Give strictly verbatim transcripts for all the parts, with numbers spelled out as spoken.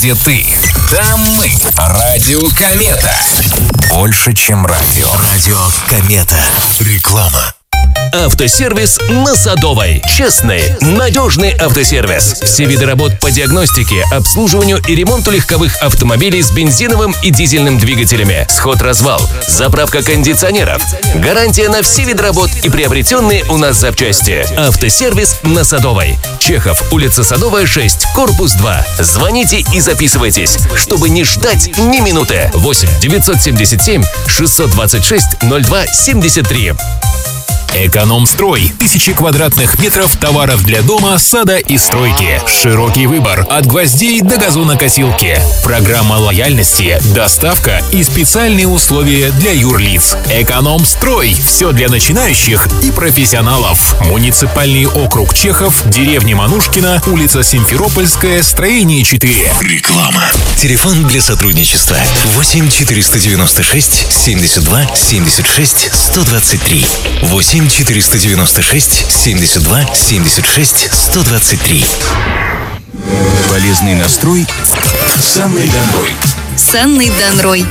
где ты, там мы. Радио Комета. Больше, чем радио. Радио Комета. Реклама. Автосервис на Садовой. Честный, надежный автосервис. Все виды работ по диагностике, обслуживанию и ремонту легковых автомобилей с бензиновым и дизельным двигателями. Сход-развал, заправка кондиционеров. Гарантия на все виды работ и приобретенные у нас запчасти. Автосервис на Садовой. Чехов, улица Садовая, шесть, корпус два. Звоните и записывайтесь, чтобы не ждать ни минуты. восемь девятьсот семьдесят семь шестьсот двадцать шесть ноль два семьдесят три. Экономстрой. Тысячи квадратных метров товаров для дома, сада и стройки. Широкий выбор. От гвоздей до газонокосилки. Программа лояльности, доставка и специальные условия для юрлиц. Экономстрой. Все для начинающих и профессионалов. Муниципальный округ Чехов, деревня Манушкина, улица Симферопольская, строение четыре. Реклама. Телефон для сотрудничества восемь четыреста девяносто шесть семьдесят два семьдесят шесть сто двадцать три. восемь четыреста девяносто шесть семьдесят два семьдесят шесть сто двадцать три. Полезный настрой с Анной Донрой. С Анной Донрой.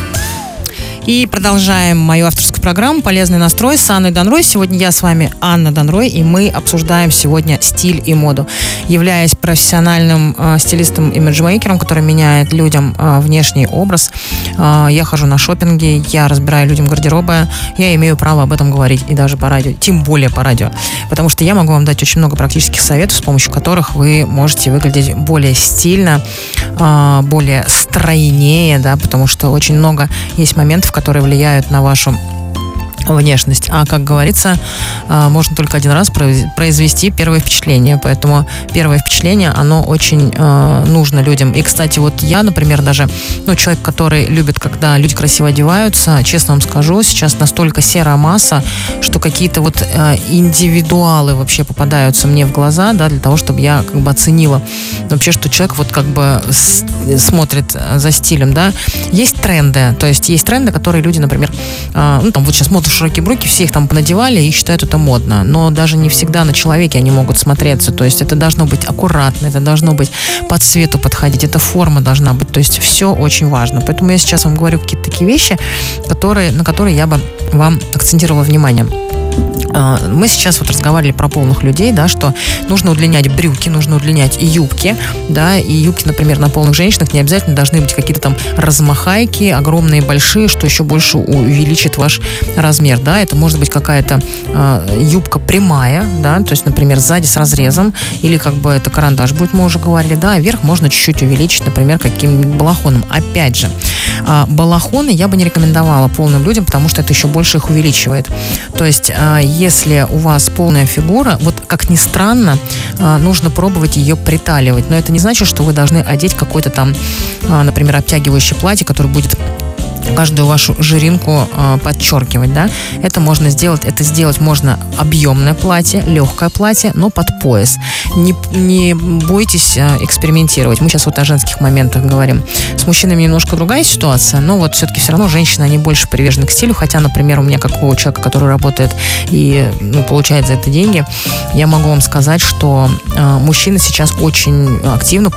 И продолжаем мою авторскую программу «Полезный настрой» с Анной Донрой. Сегодня я с вами Анна Донрой, и мы обсуждаем сегодня стиль и моду. Являясь профессиональным э, стилистом-имиджмейкером, который меняет людям э, внешний образ, э, я хожу на шопинги, я разбираю людям гардеробы, я имею право об этом говорить и даже по радио, тем более по радио. Потому что я могу вам дать очень много практических советов, с помощью которых вы можете выглядеть более стильно, э, более стройнее, да, потому что очень много есть моментов, которые влияют на вашу внешность. А, как говорится, можно только один раз произвести первое впечатление. Поэтому первое впечатление, оно очень э, нужно людям. И, кстати, вот я, например, даже, ну, человек, который любит, когда люди красиво одеваются, честно вам скажу, сейчас настолько серая масса, что какие-то вот э, индивидуалы вообще попадаются мне в глаза, да, для того, чтобы я как бы оценила вообще, что человек вот как бы с, смотрит за стилем, да. Есть тренды, то есть есть тренды, которые люди, например, э, ну, там вот сейчас мода широкие брюки, все их там понадевали и считают это модно. Но даже не всегда на человеке они могут смотреться. То есть это должно быть аккуратно, это должно быть по цвету подходить, эта форма должна быть. То есть все очень важно. Поэтому я сейчас вам говорю какие-то такие вещи, которые, на которые я бы вам акцентировала внимание. Мы сейчас вот разговаривали про полных людей, да, что нужно удлинять брюки, нужно удлинять и юбки, да, и юбки, например, на полных женщинах не обязательно должны быть какие-то там размахайки, огромные, большие, что еще больше увеличит ваш размер, да, это может быть какая-то э, юбка прямая, да, то есть, например, сзади с разрезом, или как бы это карандаш будет, мы уже говорили, да, а верх можно чуть-чуть увеличить, например, каким-нибудь балахоном. Опять же, э, балахоны я бы не рекомендовала полным людям, потому что это еще больше их увеличивает. То есть, э, если у вас полная фигура, вот как ни странно, нужно пробовать ее приталивать. Но это не значит, что вы должны одеть какое-то там, например, обтягивающее платье, которое будет каждую вашу жиринку э, подчеркивать, да. Это можно сделать, это сделать можно объемное платье, легкое платье, но под пояс. Не, не бойтесь э, экспериментировать. Мы сейчас вот о женских моментах говорим. С мужчинами немножко другая ситуация, но вот все-таки все равно женщины, они больше привержены к стилю, хотя, например, у меня, как у человека, который работает и, ну, получает за это деньги, я могу вам сказать, что э, мужчины сейчас очень активно